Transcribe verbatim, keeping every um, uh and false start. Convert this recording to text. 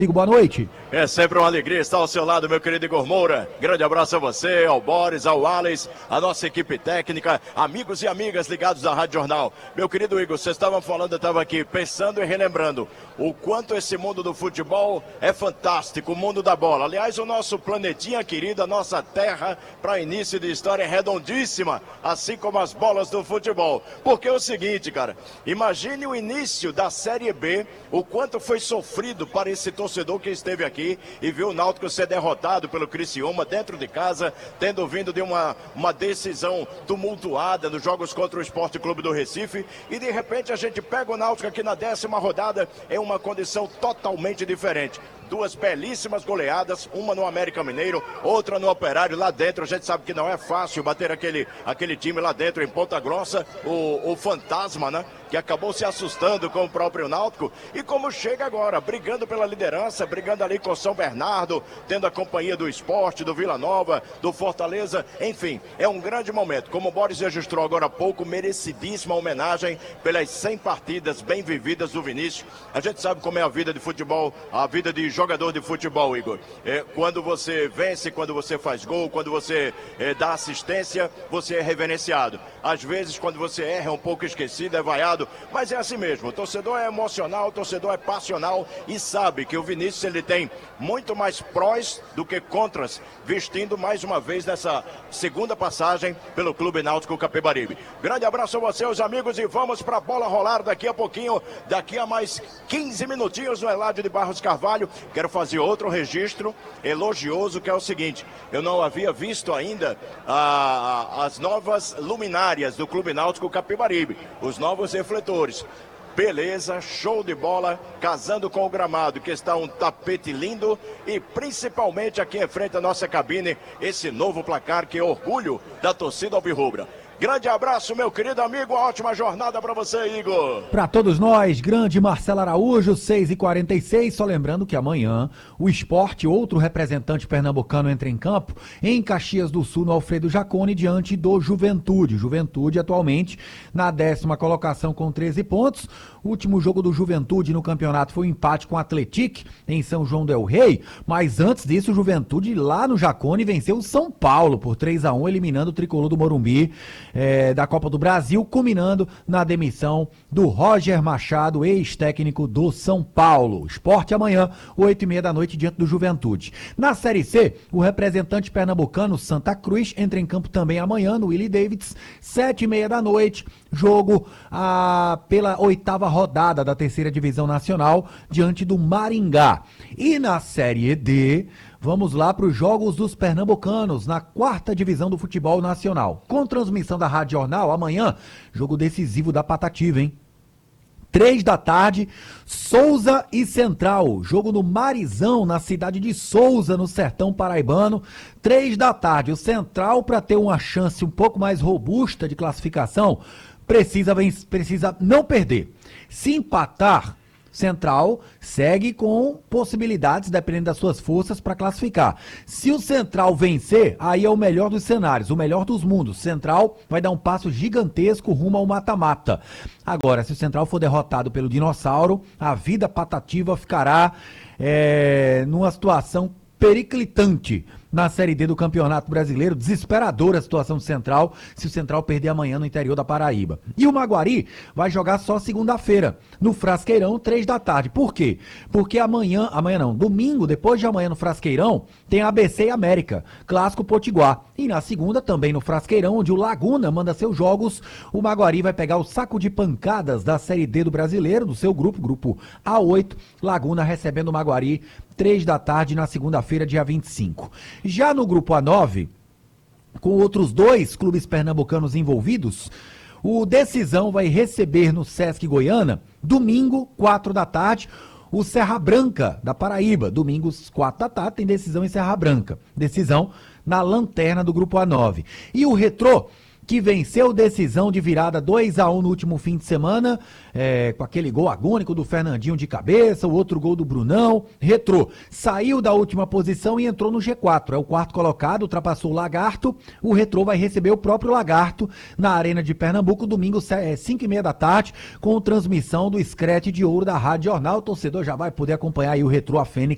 Boa noite. É sempre uma alegria estar ao seu lado, meu querido Igor Moura. Grande abraço a você, ao Boris, ao Alex, a nossa equipe técnica, amigos e amigas ligados à Rádio Jornal. Meu querido Igor, vocês estavam falando, eu estava aqui pensando e relembrando o quanto esse mundo do futebol é fantástico, o mundo da bola. Aliás, o nosso planetinha querido, a nossa terra, para início de história, é redondíssima, assim como as bolas do futebol. Porque é o seguinte, cara, imagine o início da Série B, o quanto foi sofrido para esse torcedor que esteve aqui e viu o Náutico ser derrotado pelo Criciúma dentro de casa, tendo vindo de uma, uma decisão tumultuada nos jogos contra o Sport Clube do Recife, e de repente a gente pega o Náutico aqui na décima rodada em uma condição totalmente diferente. Duas belíssimas goleadas, uma no América Mineiro, outra no Operário lá dentro. A gente sabe que não é fácil bater aquele, aquele time lá dentro em Ponta Grossa, o, o fantasma, né? Que acabou se assustando com o próprio Náutico, e como chega agora, brigando pela liderança, brigando ali com São Bernardo, tendo a companhia do Sport, do Vila Nova, do Fortaleza, enfim, é um grande momento. Como o Boris registrou agora há pouco, merecidíssima homenagem pelas cem partidas bem vividas do Vinícius. A gente sabe como é a vida de futebol, a vida de jogador de futebol, Igor. É, quando você vence, quando você faz gol, quando você é, dá assistência, você é reverenciado. Às vezes, quando você erra, é um pouco esquecido, é vaiado, mas é assim mesmo. O torcedor é emocional, o torcedor é passional e sabe que o Vinícius ele tem muito mais prós do que contras, vestindo mais uma vez nessa segunda passagem pelo Clube Náutico Capibaribe. Grande abraço a você, os amigos, e vamos para a bola rolar daqui a pouquinho, daqui a mais quinze minutinhos no Eládio de Barros Carvalho. Quero fazer outro registro elogioso, que é o seguinte: eu não havia visto ainda a, as novas luminárias do Clube Náutico Capibaribe, os novos refletores. Beleza, show de bola, casando com o gramado, que está um tapete lindo, e principalmente aqui em frente à nossa cabine, esse novo placar que é orgulho da torcida alvirrubra. Grande abraço, meu querido amigo, uma ótima jornada para você, Igor. Para todos nós, grande Marcelo Araújo, seis e quarenta e seis, só lembrando que amanhã o Sport, outro representante pernambucano, entra em campo em Caxias do Sul, no Alfredo Jaconi, diante do Juventude. Juventude atualmente na décima colocação com treze pontos. O último jogo do Juventude no campeonato foi um empate com o Atlético em São João del Rei, mas antes disso o Juventude lá no Jaconi venceu o São Paulo por três a um, eliminando o tricolor do Morumbi É, da Copa do Brasil, culminando na demissão do Roger Machado, ex-técnico do São Paulo. Esporte amanhã, oito e meia da noite, diante do Juventude. Na Série C, o representante pernambucano Santa Cruz entra em campo também amanhã no Willie Davids, sete e meia da noite, jogo ah, pela oitava rodada da terceira divisão nacional, diante do Maringá. E na Série D, vamos lá para os jogos dos pernambucanos, na quarta divisão do futebol nacional. Com transmissão da Rádio Jornal, amanhã, jogo decisivo da Patativa, hein? Três da tarde, Souza e Central. Jogo no Marizão, na cidade de Souza, no sertão paraibano. Três da tarde, o Central, para ter uma chance um pouco mais robusta de classificação, precisa, precisa não perder. Se empatar, Central segue com possibilidades, dependendo das suas forças, para classificar. Se o Central vencer, aí é o melhor dos cenários, o melhor dos mundos. Central vai dar um passo gigantesco rumo ao mata-mata. Agora, se o Central for derrotado pelo Dinossauro, a vida patativa ficará é, numa situação periclitante na Série D do Campeonato Brasileiro. Desesperadora a situação do Central, se o Central perder amanhã no interior da Paraíba. E o Maguari vai jogar só segunda-feira, no Frasqueirão, três da tarde. Por quê? Porque amanhã, amanhã não, domingo, depois de amanhã no Frasqueirão, tem A B C e América, Clássico Potiguar. E na segunda, também no Frasqueirão, onde o Laguna manda seus jogos, o Maguari vai pegar o saco de pancadas da Série D do Brasileiro, do seu grupo, grupo A oito, Laguna recebendo o Maguari, três da tarde na segunda-feira, dia vinte e cinco. Já no grupo A nove, com outros dois clubes pernambucanos envolvidos, o Decisão vai receber no Sesc Goiânia, domingo, quatro da tarde, o Serra Branca, da Paraíba. Domingos, quatro da tarde, tem Decisão em Serra Branca. Decisão na lanterna do grupo A nove. E o Retrô, que venceu Decisão de virada dois a um no último fim de semana, é, com aquele gol agônico do Fernandinho de cabeça, o outro gol do Brunão. Retrô saiu da última posição e entrou no G quatro, é o quarto colocado, ultrapassou o Lagarto. O Retrô vai receber o próprio Lagarto na Arena de Pernambuco, domingo, cinco e meia da tarde, com transmissão do Screte de Ouro da Rádio Jornal. O torcedor já vai poder acompanhar aí o Retrô, a Fênix,